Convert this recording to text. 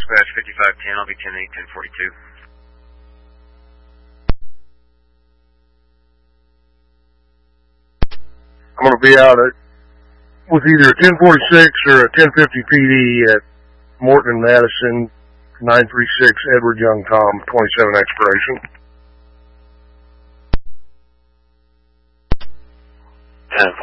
dispatch 5510, I'll be 10-8, 1042. I'm going to be out with either a 1046 or a 1050 PD at Morton and Madison, 936 Edward Young Tom, 27 expiration.